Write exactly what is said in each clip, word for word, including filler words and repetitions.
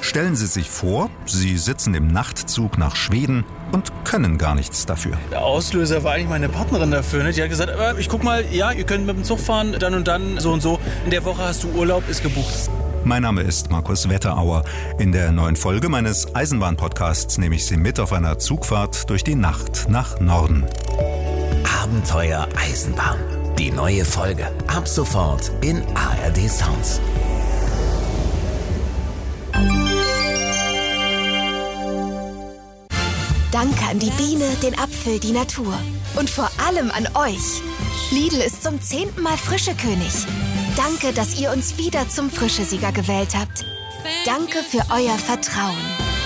Stellen Sie sich vor, Sie sitzen im Nachtzug nach Schweden und können gar nichts dafür. Der Auslöser war eigentlich meine Partnerin dafür. Ne? Die hat gesagt, äh, ich guck mal, ja, ihr könnt mit dem Zug fahren, dann und dann, so und so. In der Woche hast du Urlaub, ist gebucht. Mein Name ist Markus Wetterauer. In der neuen Folge meines Eisenbahn-Podcasts nehme ich Sie mit auf einer Zugfahrt durch die Nacht nach Norden. Abenteuer Eisenbahn. Die neue Folge. Ab sofort in A R D Sounds. Danke an die Biene, den Apfel, die Natur. Und vor allem an euch. Lidl ist zum zehnten Mal Frischekönig. Danke, dass ihr uns wieder zum Frischesieger gewählt habt. Danke für euer Vertrauen.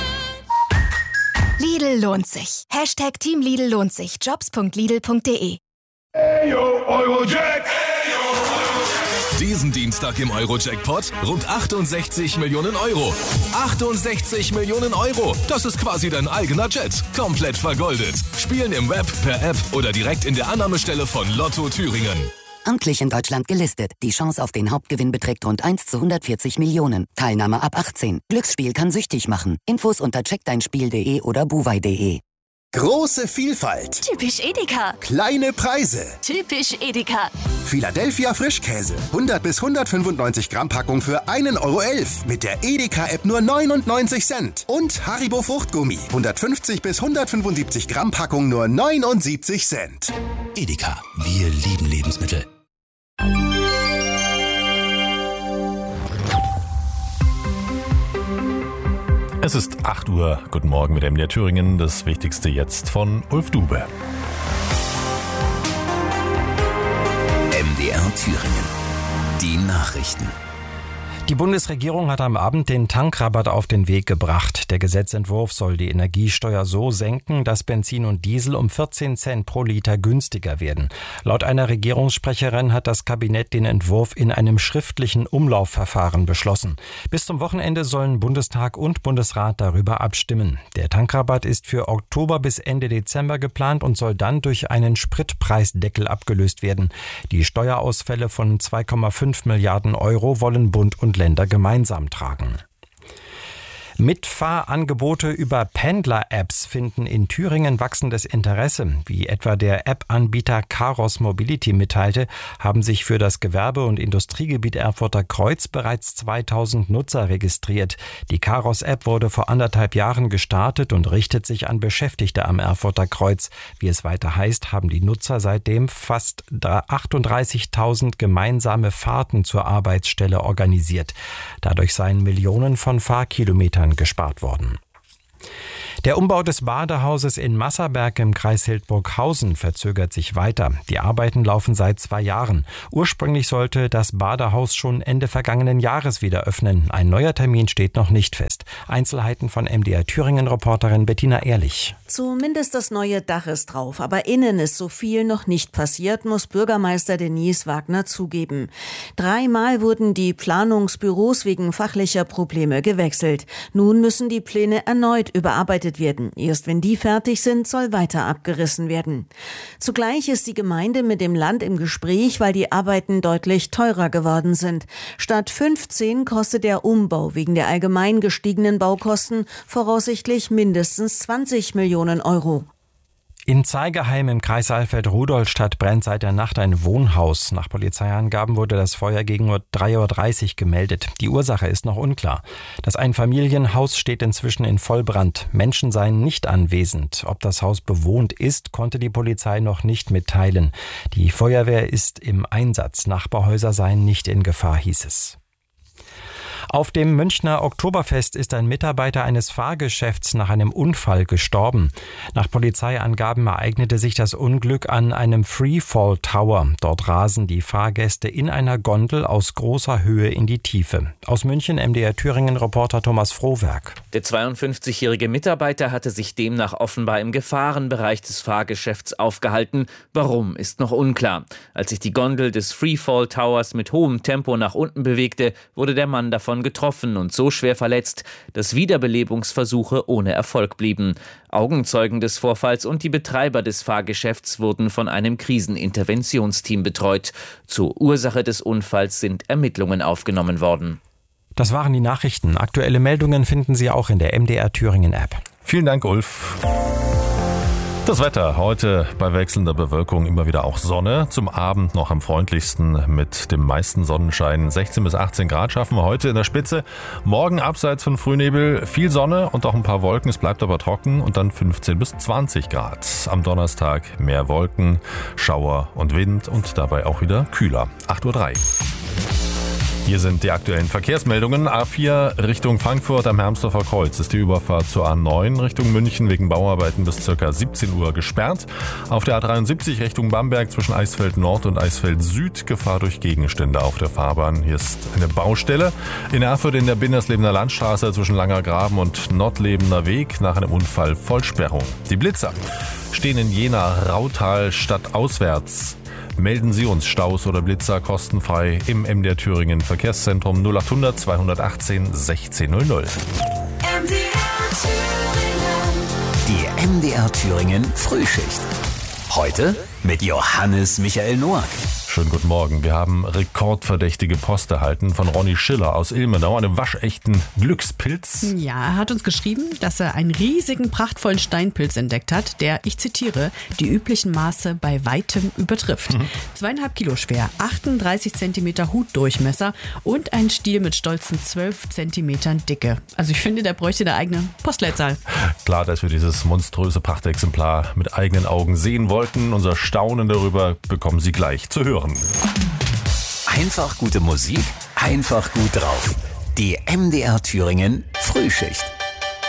Lidl lohnt sich. Hashtag Team Lidl lohnt sich. Jobs punkt lidl punkt de. Hey yo, Eurojack! Diesen Dienstag im Euro-Jackpot rund achtundsechzig Millionen Euro. achtundsechzig Millionen Euro. Das ist quasi dein eigener Jet. Komplett vergoldet. Spielen im Web, per App oder direkt in der Annahmestelle von Lotto Thüringen. Amtlich in Deutschland gelistet. Die Chance auf den Hauptgewinn beträgt rund eins zu hundertvierzig Millionen. Teilnahme ab achtzehn. Glücksspiel kann süchtig machen. Infos unter check dein spiel punkt de oder buwei punkt de. Große Vielfalt. Typisch Edeka. Kleine Preise. Typisch Edeka. Philadelphia Frischkäse. hundert bis hundertfünfundneunzig Gramm Packung für einen Euro elf. Mit der Edeka-App nur neunundneunzig Cent. Und Haribo Fruchtgummi. hundertfünfzig bis hundertfünfundsiebzig Gramm Packung nur neunundsiebzig Cent. Edeka. Wir lieben Lebensmittel. Es ist acht Uhr. Guten Morgen mit M D R Thüringen. Das Wichtigste jetzt von Ulf Dube. M D R Thüringen. Die Nachrichten. Die Bundesregierung hat am Abend den Tankrabatt auf den Weg gebracht. Der Gesetzentwurf soll die Energiesteuer so senken, dass Benzin und Diesel um vierzehn Cent pro Liter günstiger werden. Laut einer Regierungssprecherin hat das Kabinett den Entwurf in einem schriftlichen Umlaufverfahren beschlossen. Bis zum Wochenende sollen Bundestag und Bundesrat darüber abstimmen. Der Tankrabatt ist für Oktober bis Ende Dezember geplant und soll dann durch einen Spritpreisdeckel abgelöst werden. Die Steuerausfälle von zwei Komma fünf Milliarden Euro wollen Bund und Länder gemeinsam tragen. Mitfahrangebote über Pendler-Apps finden in Thüringen wachsendes Interesse. Wie etwa der App-Anbieter Caros Mobility mitteilte, haben sich für das Gewerbe- und Industriegebiet Erfurter Kreuz bereits zweitausend Nutzer registriert. Die Caros-App wurde vor anderthalb Jahren gestartet und richtet sich an Beschäftigte am Erfurter Kreuz. Wie es weiter heißt, haben die Nutzer seitdem fast achtunddreißigtausend gemeinsame Fahrten zur Arbeitsstelle organisiert. Dadurch seien Millionen von Fahrkilometern gespart worden. Der Umbau des Badehauses in Masserberg im Kreis Hildburghausen verzögert sich weiter. Die Arbeiten laufen seit zwei Jahren. Ursprünglich sollte das Badehaus schon Ende vergangenen Jahres wieder öffnen. Ein neuer Termin steht noch nicht fest. Einzelheiten von M D R Thüringen-Reporterin Bettina Ehrlich. Zumindest das neue Dach ist drauf, aber innen ist so viel noch nicht passiert, muss Bürgermeister Denise Wagner zugeben. Dreimal wurden die Planungsbüros wegen fachlicher Probleme gewechselt. Nun müssen die Pläne erneut überarbeitet werden. Erst wenn die fertig sind, soll weiter abgerissen werden. Zugleich ist die Gemeinde mit dem Land im Gespräch, weil die Arbeiten deutlich teurer geworden sind. Statt fünfzehn kostet der Umbau wegen der allgemein gestiegenen Baukosten voraussichtlich mindestens zwanzig Millionen Euro. In Zeigerheim im Kreis Alfeld-Rudolstadt brennt seit der Nacht ein Wohnhaus. Nach Polizeiangaben wurde das Feuer gegen drei Uhr dreißig gemeldet. Die Ursache ist noch unklar. Das Einfamilienhaus steht inzwischen in Vollbrand. Menschen seien nicht anwesend. Ob das Haus bewohnt ist, konnte die Polizei noch nicht mitteilen. Die Feuerwehr ist im Einsatz. Nachbarhäuser seien nicht in Gefahr, hieß es. Auf dem Münchner Oktoberfest ist ein Mitarbeiter eines Fahrgeschäfts nach einem Unfall gestorben. Nach Polizeiangaben ereignete sich das Unglück an einem Freefall Tower. Dort rasen die Fahrgäste in einer Gondel aus großer Höhe in die Tiefe. Aus München M D R Thüringen-Reporter Thomas Frohwerk. Der zweiundfünfzigjährige Mitarbeiter hatte sich demnach offenbar im Gefahrenbereich des Fahrgeschäfts aufgehalten. Warum, ist noch unklar. Als sich die Gondel des Freefall Towers mit hohem Tempo nach unten bewegte, wurde der Mann davon getroffen und so schwer verletzt, dass Wiederbelebungsversuche ohne Erfolg blieben. Augenzeugen des Vorfalls und die Betreiber des Fahrgeschäfts wurden von einem Kriseninterventionsteam betreut. Zur Ursache des Unfalls sind Ermittlungen aufgenommen worden. Das waren die Nachrichten. Aktuelle Meldungen finden Sie auch in der M D R Thüringen App. Vielen Dank, Ulf. Das Wetter heute bei wechselnder Bewölkung immer wieder auch Sonne. Zum Abend noch am freundlichsten mit dem meisten Sonnenschein. sechzehn bis achtzehn Grad schaffen wir heute in der Spitze. Morgen abseits von Frühnebel viel Sonne und auch ein paar Wolken. Es bleibt aber trocken und dann fünfzehn bis zwanzig Grad. Am Donnerstag mehr Wolken, Schauer und Wind und dabei auch wieder kühler. acht Uhr drei. Hier sind die aktuellen Verkehrsmeldungen. A vier Richtung Frankfurt am Hermsdorfer Kreuz ist die Überfahrt zur A neun Richtung München wegen Bauarbeiten bis ca. siebzehn Uhr gesperrt. Auf der A dreiundsiebzig Richtung Bamberg zwischen Eisfeld Nord und Eisfeld Süd Gefahr durch Gegenstände auf der Fahrbahn. Hier ist eine Baustelle. In Erfurt in der Binderslebener Landstraße zwischen Langergraben und Nordlebener Weg nach einem Unfall Vollsperrung. Die Blitzer stehen in Jena Rautal stadtauswärts. Melden Sie uns Staus oder Blitzer kostenfrei im M D R Thüringen Verkehrszentrum null achthundert zweihundertachtzehn sechzehn null null. Die M D R Thüringen Frühschicht. Heute mit Johannes Michael Noack. Schönen guten Morgen. Wir haben rekordverdächtige Post erhalten von Ronny Schiller aus Ilmenau, einem waschechten Glückspilz. Ja, er hat uns geschrieben, dass er einen riesigen, prachtvollen Steinpilz entdeckt hat, der, ich zitiere, die üblichen Maße bei weitem übertrifft. Mhm. Zweieinhalb Kilo schwer, achtunddreißig Zentimeter Hutdurchmesser und ein Stiel mit stolzen zwölf Zentimetern Dicke. Also ich finde, der bräuchte eine eigene Postleitzahl. Klar, dass wir dieses monströse Prachtexemplar mit eigenen Augen sehen wollten. Unser Staunen darüber bekommen Sie gleich zu hören. Einfach gute Musik, einfach gut drauf. Die M D R Thüringen Frühschicht.